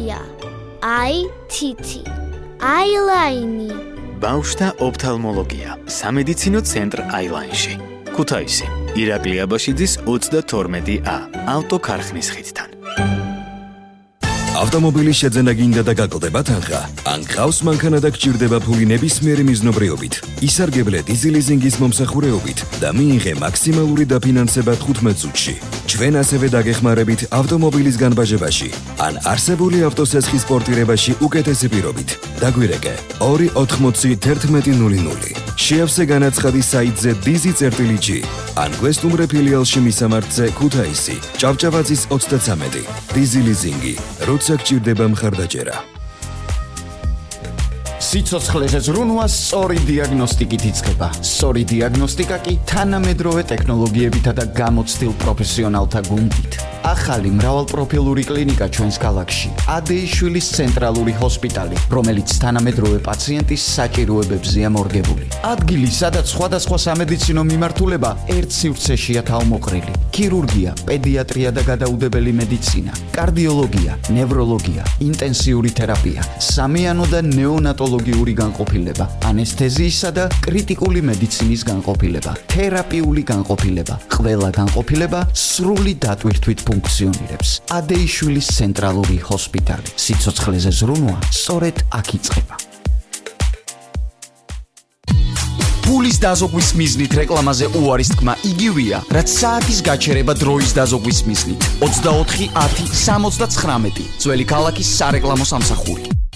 ოპტომეტრია, IT, eyeliner. ბავშვთა ოფთალმოლოგია, სამედიცინო ცენტრ Eyeline-ში. ქუთაისი, ირაკლი აბაშიძის 32A, ავტოქარხნის ხიდთან. ავტომობილის შეძენა გინდა და გაკლდება თანხა? ან გყავს მანქანა და გჭირდება ფული ნებისმიერი მიზნობრიობით, ისარგებლე დიზელიზინგის მომსახურეობით და მიიღე მაქსიმალური დაფინანსება 15 წუთში. ჩვენ ასევე დაგეხმარებით ავტომობილის განბაჟებაში ან არსებული ავტოსესხის პორტირებაში უკეთესი პირობით. დაგვირეკე 2801100. შეავსე განაცხადი საიტზე dizi.g ან გვესტუმრე ფილიალში მისამართზე ქუთაისი, ჭავჭავაძის 33. დიზელიზინგი, როცა გჭირდება მხარდაჭერა. სიცოცხლეზე ზრუნვა სწორი დიაგნოსტიკით იწყება. სწორი დიაგნოსტიკა კი თანამედროვე ტექნოლოგიებითა და გამოცდილ პროფესიონალთა გუნდით. ახალი მრავალპროფილური კლინიკა ჩვენს ქალაქში. ადეიშვილის ცენტრალური ჰოსპიტალი, რომელიც თანამედროვე პაციენტის საჭიროებებზეა მორგებული. ადგილი, სადაც სხვადასხვა სამედიცინო მიმართულება ერთ სივრცეშია თავმოყრილი. ქირურგია, პედიატრია და გადაუდებელი მედიცინა, კარდიოლოგია, ნევროლოგია, ინტენსიური თერაპია, სამიანო და ნეონატოლოგიური განყოფილება, ანესთეზიისა და კრიტიკული მედიცინის განყოფილება, თერაპიული განყოფილება, ყველა განყოფილება სრული დატვირთვით ფუნქციონირებს. ადეიშვილის ცენტრალური ჰოსპიტალი. სიცოცხლეზე ზრუნვა სწორედ აქ იწყება. ფულის დაზოგვის მიზნით რეკლამაზე უარის თქმა იგივეა, რაც საათის გაჩერება დროის დაზოგვის მიზნით. 24 10 79 ძველი ქალაქის სარეკლამო სამსახური.